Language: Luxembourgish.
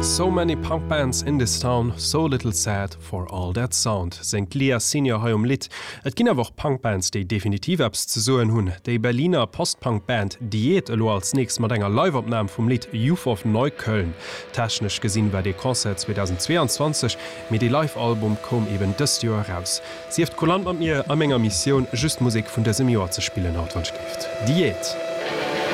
So many punk bands in this town, so little sad for all that sound. Senkt Lea Senior ha Lit. Et ginn awoch Punkbands, déi definitiv abs ze soen hunn. Déi Berliner Postpunkband Diät elo als nächst mat enger Liveopname vum Lied Youth of Neukölln. Technisch gesinn war de Konzert 2022, mit de Live-Album kom eben dëst Joer raus. Sie heft Kolant mat mir a enger Mission just Musik vun der Semior ze spielen Autorenschrift. Diät.